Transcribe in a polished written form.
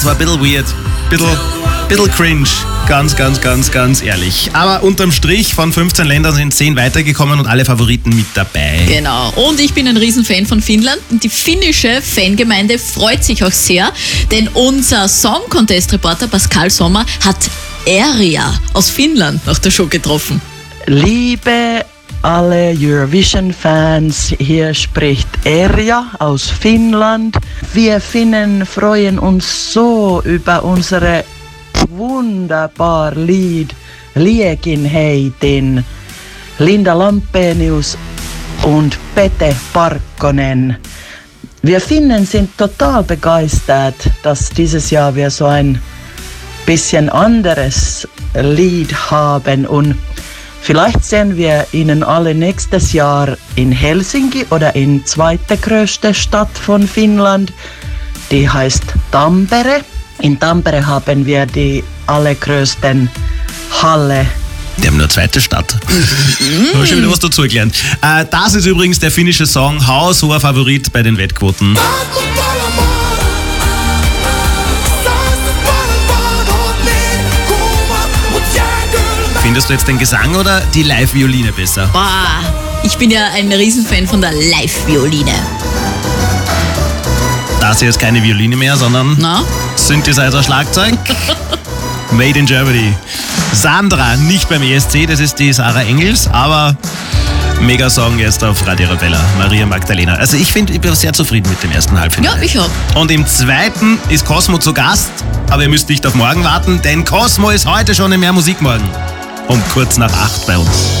Das war ein bisschen weird, bisschen cringe, ganz ehrlich. Aber unterm Strich von 15 Ländern sind 10 weitergekommen und alle Favoriten mit dabei. Genau. Und ich bin ein Riesenfan von Finnland und die finnische Fangemeinde freut sich auch sehr, denn unser Song Contest Reporter Pascal Sommer hat Erja aus Finnland nach der Show getroffen. Liebe alle Eurovision-Fans, hier spricht Erja aus Finnland. Wir Finnen freuen uns so über unsere wunderbar Lied Liekinheitin, Linda Lampenius und Pete Parkkonen. Wir Finnen sind total begeistert, dass dieses Jahr wir so ein bisschen anderes Lied haben und vielleicht sehen wir Ihnen alle nächstes Jahr in Helsinki oder in zweite größte Stadt von Finnland. Die heißt Tampere. In Tampere haben wir die allergrößten Halle. Die haben nur eine zweite Stadt. Da habe ich schon wieder was dazugelernt. Das ist übrigens der finnische Song, haushoher Favorit bei den Wettquoten. Findest du jetzt den Gesang oder die Live-Violine besser? Boah, ich bin ja ein Riesenfan von der Live-Violine. Das hier ist keine Violine mehr, sondern Synthesizer-Schlagzeug. Made in Germany. Sandra, nicht beim ESC, das ist die Sarah Engels, aber Mega-Song jetzt auf Radio Arabella, Maria Magdalena. Also ich bin sehr zufrieden mit dem ersten Halbfinale. Ja, ich auch. Und im zweiten ist Cosmo zu Gast, aber ihr müsst nicht auf morgen warten, denn Cosmo ist heute schon im Mehr Musik morgen. Um kurz nach 8 bei uns.